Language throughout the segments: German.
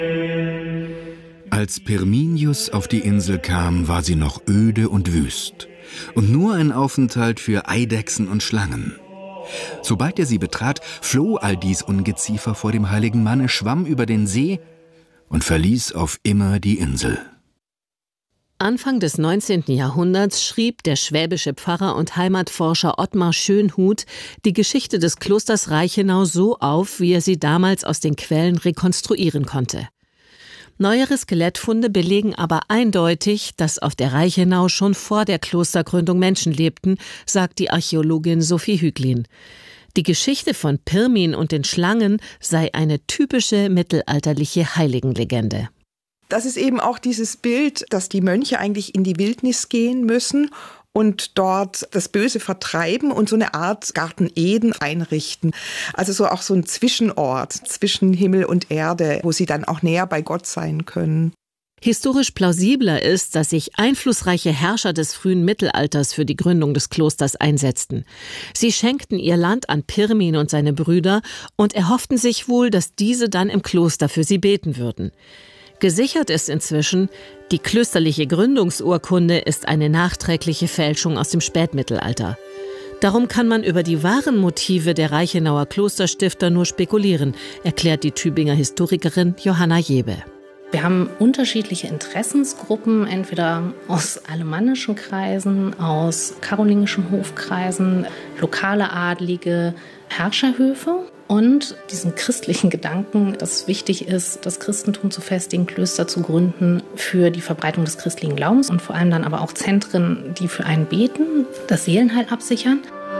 Als Pirminius auf die Insel kam, war sie noch öde und wüst und nur ein Aufenthalt für Eidechsen und Schlangen. Sobald er sie betrat, floh all dies Ungeziefer vor dem heiligen Manne, schwamm über den See und verließ auf immer die Insel. Anfang des 19. Jahrhunderts schrieb der schwäbische Pfarrer und Heimatforscher Ottmar Schönhuth die Geschichte des Klosters Reichenau so auf, wie er sie damals aus den Quellen rekonstruieren konnte. Neuere Skelettfunde belegen aber eindeutig, dass auf der Reichenau schon vor der Klostergründung Menschen lebten, sagt die Archäologin Sophie Hüglin. Die Geschichte von Pirmin und den Schlangen sei eine typische mittelalterliche Heiligenlegende. Das ist eben auch dieses Bild, dass die Mönche eigentlich in die Wildnis gehen müssen und dort das Böse vertreiben und so eine Art Garten Eden einrichten. Also so auch so ein Zwischenort zwischen Himmel und Erde, wo sie dann auch näher bei Gott sein können. Historisch plausibler ist, dass sich einflussreiche Herrscher des frühen Mittelalters für die Gründung des Klosters einsetzten. Sie schenkten ihr Land an Pirmin und seine Brüder und erhofften sich wohl, dass diese dann im Kloster für sie beten würden. Gesichert ist inzwischen, die klösterliche Gründungsurkunde ist eine nachträgliche Fälschung aus dem Spätmittelalter. Darum kann man über die wahren Motive der Reichenauer Klosterstifter nur spekulieren, erklärt die Tübinger Historikerin Johanna Jebe. Wir haben unterschiedliche Interessensgruppen, entweder aus alemannischen Kreisen, aus karolingischen Hofkreisen, lokale Adlige, Herrscherhöfe und diesen christlichen Gedanken, dass es wichtig ist, das Christentum zu festigen, Klöster zu gründen für die Verbreitung des christlichen Glaubens und vor allem dann aber auch Zentren, die für einen beten, das Seelenheil absichern.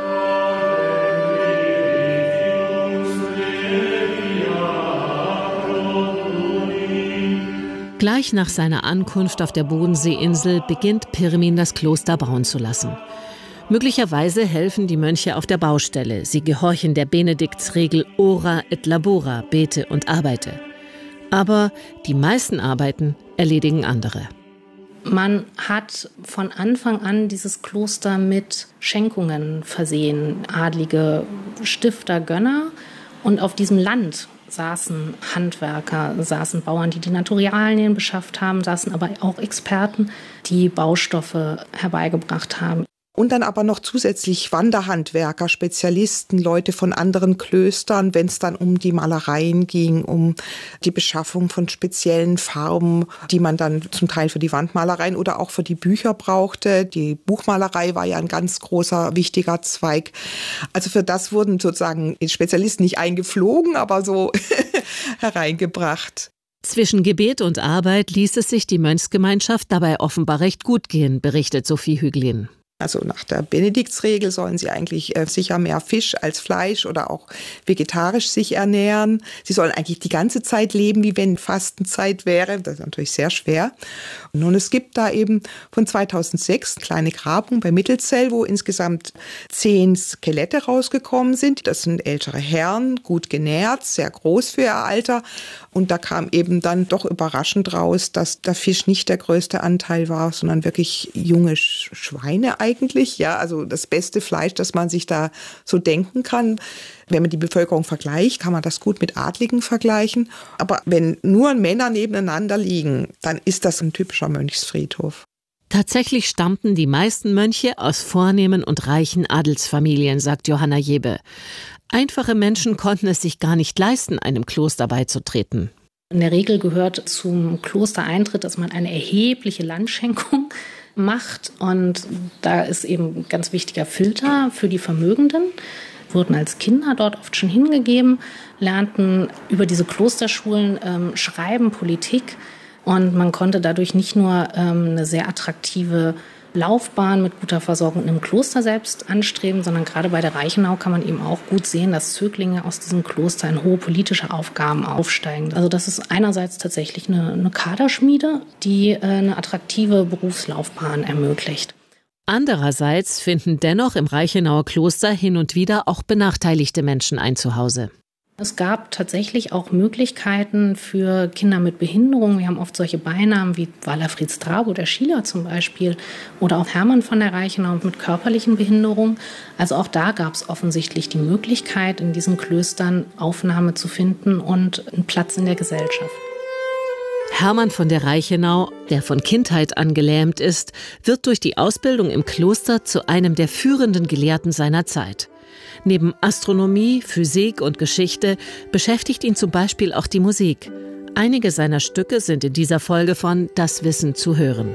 Gleich nach seiner Ankunft auf der Bodenseeinsel beginnt Pirmin das Kloster bauen zu lassen. Möglicherweise helfen die Mönche auf der Baustelle. Sie gehorchen der Benediktsregel Ora et labora, bete und arbeite. Aber die meisten Arbeiten erledigen andere. Man hat von Anfang an dieses Kloster mit Schenkungen versehen. Adlige, Stifter, Gönner. Und auf diesem Land saßen Handwerker, saßen Bauern, die Naturalien beschafft haben, saßen aber auch Experten, die Baustoffe herbeigebracht haben. Und dann aber noch zusätzlich Wanderhandwerker, Spezialisten, Leute von anderen Klöstern, wenn es dann um die Malereien ging, um die Beschaffung von speziellen Farben, die man dann zum Teil für die Wandmalereien oder auch für die Bücher brauchte. Die Buchmalerei war ja ein ganz großer, wichtiger Zweig. Also für das wurden sozusagen Spezialisten nicht eingeflogen, aber so hereingebracht. Zwischen Gebet und Arbeit ließ es sich die Mönchsgemeinschaft dabei offenbar recht gut gehen, berichtet Sophie Hüglin. Also nach der Benediktsregel sollen sie eigentlich sicher mehr Fisch als Fleisch oder auch vegetarisch sich ernähren. Sie sollen eigentlich die ganze Zeit leben, wie wenn Fastenzeit wäre. Das ist natürlich sehr schwer. Und es gibt da eben von 2006 eine kleine Grabung bei Mittelzell, wo insgesamt 10 Skelette rausgekommen sind. Das sind ältere Herren, gut genährt, sehr groß für ihr Alter. Und da kam eben dann doch überraschend raus, dass der Fisch nicht der größte Anteil war, sondern wirklich junge Schweine eigentlich. Ja, also das beste Fleisch, das man sich da so denken kann. Wenn man die Bevölkerung vergleicht, kann man das gut mit Adligen vergleichen. Aber wenn nur Männer nebeneinander liegen, dann ist das ein typischer Mönchsfriedhof. Tatsächlich stammten die meisten Mönche aus vornehmen und reichen Adelsfamilien, sagt Johanna Jebe. Einfache Menschen konnten es sich gar nicht leisten, einem Kloster beizutreten. In der Regel gehört zum Klostereintritt, dass man eine erhebliche Landschenkung macht. Und da ist eben ein ganz wichtiger Filter für die Vermögenden. Wurden als Kinder dort oft schon hingegeben, lernten über diese Klosterschulen Schreiben, Politik. Und man konnte dadurch nicht nur eine sehr attraktive Laufbahn mit guter Versorgung im Kloster selbst anstreben, sondern gerade bei der Reichenau kann man eben auch gut sehen, dass Zöglinge aus diesem Kloster in hohe politische Aufgaben aufsteigen. Also das ist einerseits tatsächlich eine Kaderschmiede, die eine attraktive Berufslaufbahn ermöglicht. Andererseits finden dennoch im Reichenauer Kloster hin und wieder auch benachteiligte Menschen ein Zuhause. Es gab tatsächlich auch Möglichkeiten für Kinder mit Behinderung. Wir haben oft solche Beinamen wie Walafrid Strabo, der Schiller zum Beispiel, oder auch Hermann von der Reichenau mit körperlichen Behinderungen. Also auch da gab es offensichtlich die Möglichkeit, in diesen Klöstern Aufnahme zu finden und einen Platz in der Gesellschaft. Hermann von der Reichenau, der von Kindheit an gelähmt ist, wird durch die Ausbildung im Kloster zu einem der führenden Gelehrten seiner Zeit. Neben Astronomie, Physik und Geschichte beschäftigt ihn zum Beispiel auch die Musik. Einige seiner Stücke sind in dieser Folge von Das Wissen zu hören.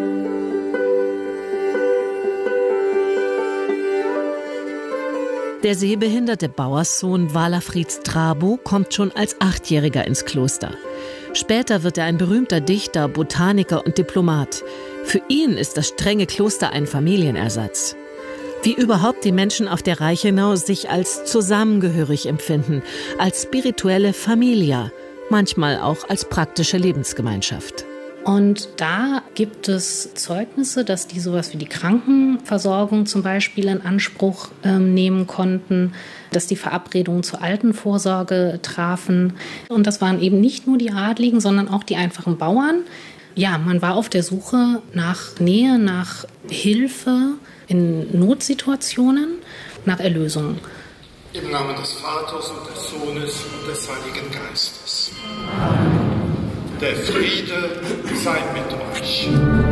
Der sehbehinderte Bauerssohn Walafrid Strabo kommt schon als 8-Jähriger ins Kloster. Später wird er ein berühmter Dichter, Botaniker und Diplomat. Für ihn ist das strenge Kloster ein Familienersatz. Wie überhaupt die Menschen auf der Reichenau sich als zusammengehörig empfinden, als spirituelle Familia, manchmal auch als praktische Lebensgemeinschaft. Und da gibt es Zeugnisse, dass die sowas wie die Krankenversorgung zum Beispiel in Anspruch nehmen konnten, dass die Verabredungen zur Altenvorsorge trafen. Und das waren eben nicht nur die Adligen, sondern auch die einfachen Bauern. Ja, man war auf der Suche nach Nähe, nach Hilfe in Notsituationen, nach Erlösung. Im Namen des Vaters und des Sohnes und des Heiligen Geistes. Der Friede sei mit euch.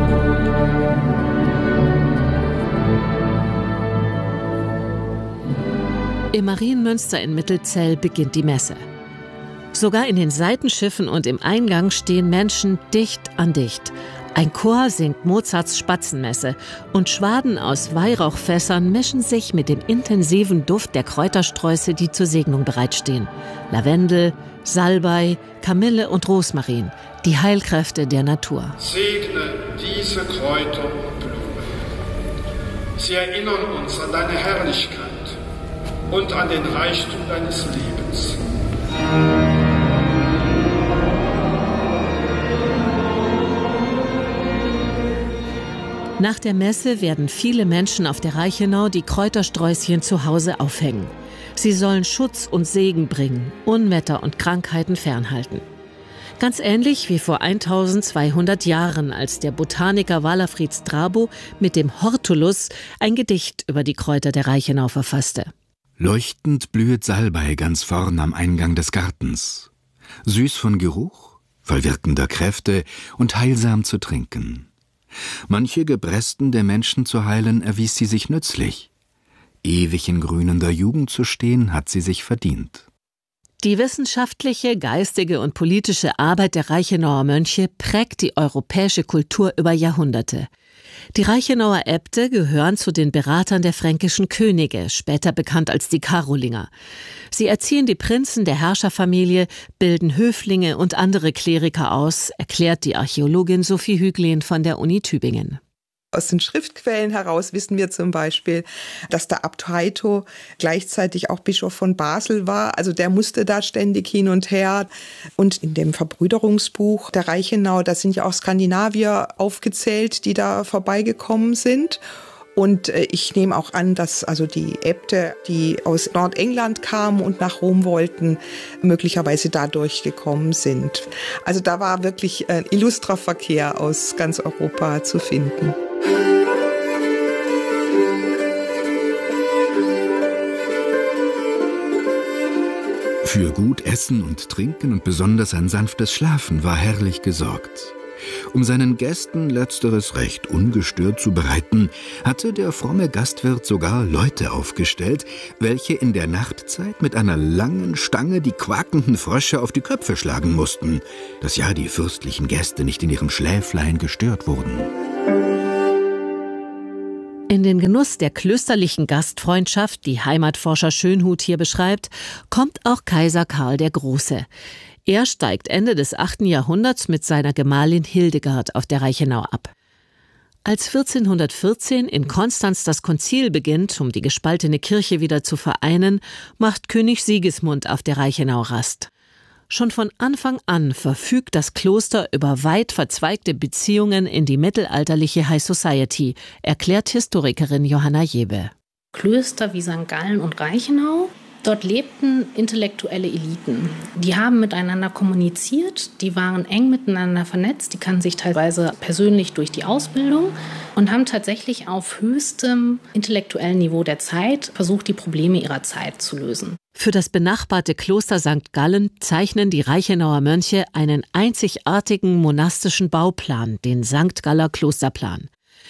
Im Marienmünster in Mittelzell beginnt die Messe. Sogar in den Seitenschiffen und im Eingang stehen Menschen dicht an dicht. Ein Chor singt Mozarts Spatzenmesse und Schwaden aus Weihrauchfässern mischen sich mit dem intensiven Duft der Kräutersträuße, die zur Segnung bereitstehen. Lavendel, Salbei, Kamille und Rosmarin, die Heilkräfte der Natur. Segne diese Kräuter und Blumen. Sie erinnern uns an deine Herrlichkeit und an den Reichtum deines Lebens. Nach der Messe werden viele Menschen auf der Reichenau die Kräutersträußchen zu Hause aufhängen. Sie sollen Schutz und Segen bringen, Unwetter und Krankheiten fernhalten. Ganz ähnlich wie vor 1200 Jahren, als der Botaniker Walafrid Strabo mit dem Hortulus ein Gedicht über die Kräuter der Reichenau verfasste. Leuchtend blühet Salbei ganz vorn am Eingang des Gartens. Süß von Geruch, voll wirkender Kräfte und heilsam zu trinken. Manche Gebresten der Menschen zu heilen erwies sie sich nützlich. Ewig in grünender Jugend zu stehen, hat sie sich verdient. Die wissenschaftliche, geistige und politische Arbeit der Reichenauer Mönche prägt die europäische Kultur über Jahrhunderte. Die Reichenauer Äbte gehören zu den Beratern der fränkischen Könige, später bekannt als die Karolinger. Sie erziehen die Prinzen der Herrscherfamilie, bilden Höflinge und andere Kleriker aus, erklärt die Archäologin Sophie Hüglen von der Uni Tübingen. Aus den Schriftquellen heraus wissen wir zum Beispiel, dass der Abt Heito gleichzeitig auch Bischof von Basel war. Also der musste da ständig hin und her. Und in dem Verbrüderungsbuch der Reichenau, da sind ja auch Skandinavier aufgezählt, die da vorbeigekommen sind. Und ich nehme auch an, dass also die Äbte, die aus Nordengland kamen und nach Rom wollten, möglicherweise da durchgekommen sind. Also da war wirklich ein illustrer Verkehr aus ganz Europa zu finden. Für gut Essen und Trinken und besonders ein sanftes Schlafen war herrlich gesorgt. Um seinen Gästen letzteres recht ungestört zu bereiten, hatte der fromme Gastwirt sogar Leute aufgestellt, welche in der Nachtzeit mit einer langen Stange die quakenden Frösche auf die Köpfe schlagen mussten, dass ja die fürstlichen Gäste nicht in ihrem Schläflein gestört wurden. In den Genuss der klösterlichen Gastfreundschaft, die Heimatforscher Schönhuth hier beschreibt, kommt auch Kaiser Karl der Große. Er steigt Ende des 8. Jahrhunderts mit seiner Gemahlin Hildegard auf der Reichenau ab. Als 1414 in Konstanz das Konzil beginnt, um die gespaltene Kirche wieder zu vereinen, macht König Sigismund auf der Reichenau Rast. Schon von Anfang an verfügt das Kloster über weit verzweigte Beziehungen in die mittelalterliche High Society, erklärt Historikerin Johanna Jebe. Klöster wie St. Gallen und Reichenau, Dort lebten intellektuelle Eliten. Die haben miteinander kommuniziert, die waren eng miteinander vernetzt, die kannten sich teilweise persönlich durch die Ausbildung und haben tatsächlich auf höchstem intellektuellen Niveau der Zeit versucht, die Probleme ihrer Zeit zu lösen. Für das benachbarte Kloster St. Gallen zeichnen die Reichenauer Mönche einen einzigartigen monastischen Bauplan, den St. Galler Klosterplan.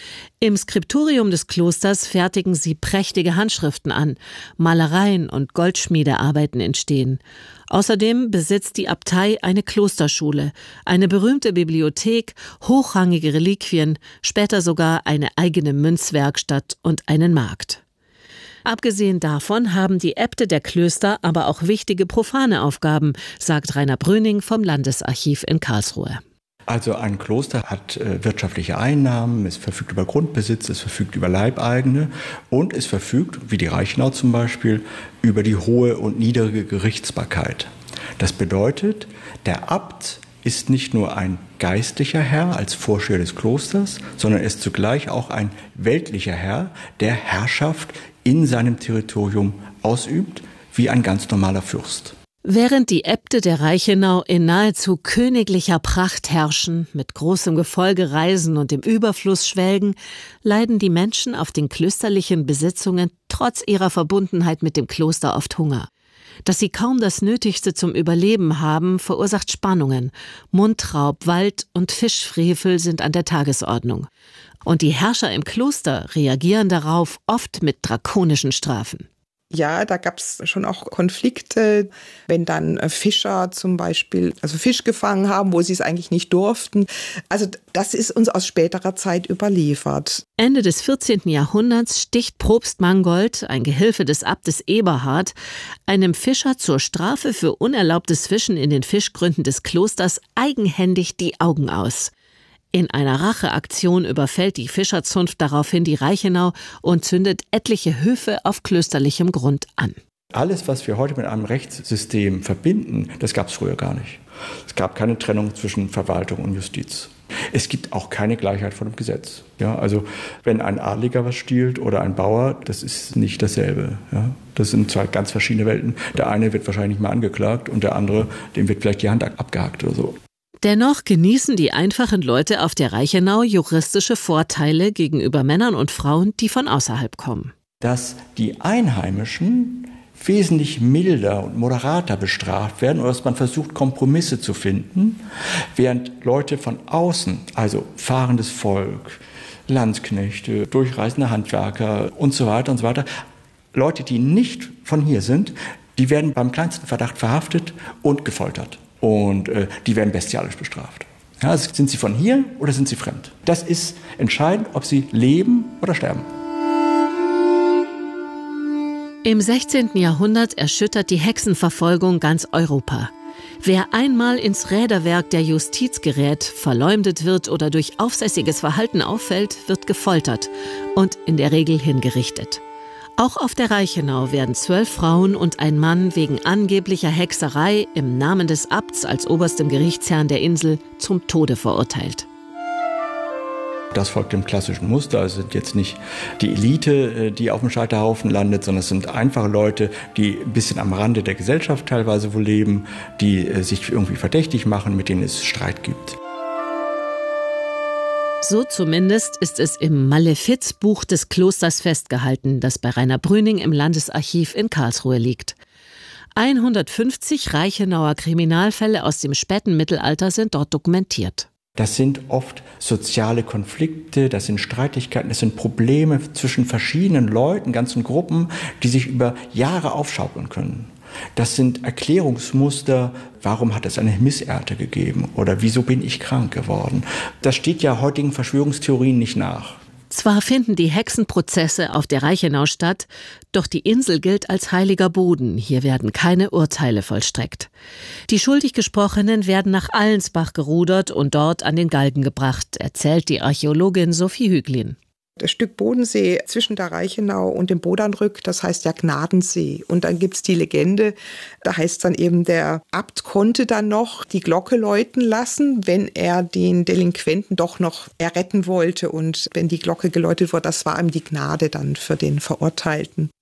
Im Skriptorium des Klosters fertigen sie prächtige Handschriften an, Malereien und Goldschmiedearbeiten entstehen. Außerdem besitzt die Abtei eine Klosterschule, eine berühmte Bibliothek, hochrangige Reliquien, später sogar eine eigene Münzwerkstatt und einen Markt. Abgesehen davon haben die Äbte der Klöster aber auch wichtige profane Aufgaben, sagt Rainer Brüning vom Landesarchiv in Karlsruhe. Also ein Kloster hat wirtschaftliche Einnahmen, es verfügt über Grundbesitz, es verfügt über Leibeigene und es verfügt, wie die Reichenau zum Beispiel, über die hohe und niedrige Gerichtsbarkeit. Das bedeutet, der Abt ist nicht nur ein geistlicher Herr als Vorsteher des Klosters, sondern ist zugleich auch ein weltlicher Herr, der Herrschaft in seinem Territorium ausübt, wie ein ganz normaler Fürst. Während die Äbte der Reichenau in nahezu königlicher Pracht herrschen, mit großem Gefolge reisen und im Überfluss schwelgen, leiden die Menschen auf den klösterlichen Besitzungen trotz ihrer Verbundenheit mit dem Kloster oft Hunger. Dass sie kaum das Nötigste zum Überleben haben, verursacht Spannungen. Mundraub, Wald- und Fischfrevel sind an der Tagesordnung. Und die Herrscher im Kloster reagieren darauf oft mit drakonischen Strafen. Ja, da gab es schon auch Konflikte, wenn dann Fischer zum Beispiel Fisch gefangen haben, wo sie es eigentlich nicht durften. Also das ist uns aus späterer Zeit überliefert. Ende des 14. Jahrhunderts sticht Propst Mangold, ein Gehilfe des Abtes Eberhard, einem Fischer zur Strafe für unerlaubtes Fischen in den Fischgründen des Klosters eigenhändig die Augen aus. In einer Racheaktion überfällt die Fischerzunft daraufhin die Reichenau und zündet etliche Höfe auf klösterlichem Grund an. Alles, was wir heute mit einem Rechtssystem verbinden, das gab es früher gar nicht. Es gab keine Trennung zwischen Verwaltung und Justiz. Es gibt auch keine Gleichheit vor dem Gesetz. Ja, also wenn ein Adliger was stiehlt oder ein Bauer, das ist nicht dasselbe. Ja, das sind zwei ganz verschiedene Welten. Der eine wird wahrscheinlich mal angeklagt und der andere, dem wird vielleicht die Hand abgehackt oder so. Dennoch genießen die einfachen Leute auf der Reichenau juristische Vorteile gegenüber Männern und Frauen, die von außerhalb kommen. Dass die Einheimischen wesentlich milder und moderater bestraft werden oder dass man versucht, Kompromisse zu finden, während Leute von außen, also fahrendes Volk, Landsknechte, durchreisende Handwerker und so weiter, Leute, die nicht von hier sind, die werden beim kleinsten Verdacht verhaftet und gefoltert. Und die werden bestialisch bestraft. Ja, also sind sie von hier oder sind sie fremd? Das ist entscheidend, ob sie leben oder sterben. Im 16. Jahrhundert erschüttert die Hexenverfolgung ganz Europa. Wer einmal ins Räderwerk der Justiz gerät, verleumdet wird oder durch aufsässiges Verhalten auffällt, wird gefoltert und in der Regel hingerichtet. Auch auf der Reichenau werden 12 Frauen und ein Mann wegen angeblicher Hexerei im Namen des Abts als oberstem Gerichtsherrn der Insel zum Tode verurteilt. Das folgt dem klassischen Muster. Es sind jetzt nicht die Elite, die auf dem Scheiterhaufen landet, sondern es sind einfache Leute, die ein bisschen am Rande der Gesellschaft teilweise wohl leben, die sich irgendwie verdächtig machen, mit denen es Streit gibt. So zumindest ist es im Malefizbuch des Klosters festgehalten, das bei Rainer Brüning im Landesarchiv in Karlsruhe liegt. 150 Reichenauer Kriminalfälle aus dem späten Mittelalter sind dort dokumentiert. Das sind oft soziale Konflikte, das sind Streitigkeiten, das sind Probleme zwischen verschiedenen Leuten, ganzen Gruppen, die sich über Jahre aufschaukeln können. Das sind Erklärungsmuster, warum hat es eine Missernte gegeben oder wieso bin ich krank geworden. Das steht ja heutigen Verschwörungstheorien nicht nach. Zwar finden die Hexenprozesse auf der Reichenau statt, doch die Insel gilt als heiliger Boden. Hier werden keine Urteile vollstreckt. Die schuldig Gesprochenen werden nach Allensbach gerudert und dort an den Galgen gebracht, erzählt die Archäologin Sophie Hüglin. Das Stück Bodensee zwischen der Reichenau und dem Bodernrück, das heißt ja Gnadensee. Und dann gibt's die Legende, da heißt dann eben, der Abt konnte dann noch die Glocke läuten lassen, wenn er den Delinquenten doch noch erretten wollte. Und wenn die Glocke geläutet wurde, das war ihm die Gnade dann für den Verurteilten.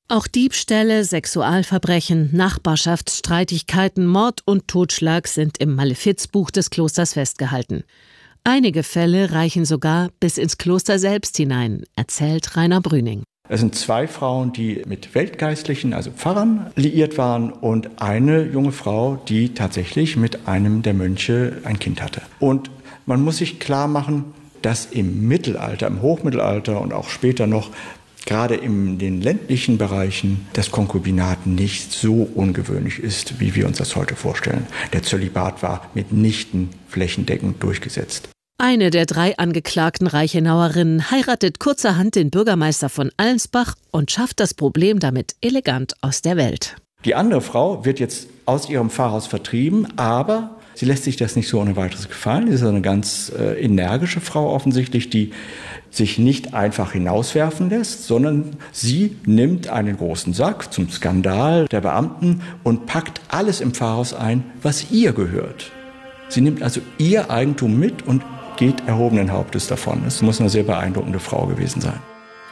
Auch Diebstähle, Sexualverbrechen, Nachbarschaftsstreitigkeiten, Mord und Totschlag sind im Malefizbuch des Klosters festgehalten. Einige Fälle reichen sogar bis ins Kloster selbst hinein, erzählt Rainer Brüning. Es sind 2 Frauen, die mit Weltgeistlichen, also Pfarrern, liiert waren und eine junge Frau, die tatsächlich mit einem der Mönche ein Kind hatte. Und man muss sich klar machen, dass im Mittelalter, im Hochmittelalter und auch später noch, gerade in den ländlichen Bereichen, das Konkubinat nicht so ungewöhnlich ist, wie wir uns das heute vorstellen. Der Zölibat war mitnichten flächendeckend durchgesetzt. Eine der 3 angeklagten Reichenauerinnen heiratet kurzerhand den Bürgermeister von Allensbach und schafft das Problem damit elegant aus der Welt. Die andere Frau wird jetzt aus ihrem Pfarrhaus vertrieben, aber sie lässt sich das nicht so ohne weiteres gefallen. Sie ist eine ganz energische Frau offensichtlich, die sich nicht einfach hinauswerfen lässt, sondern sie nimmt einen großen Sack zum Skandal der Beamten und packt alles im Pfarrhaus ein, was ihr gehört. Sie nimmt also ihr Eigentum mit und geht erhobenen Hauptes davon. Es muss eine sehr beeindruckende Frau gewesen sein.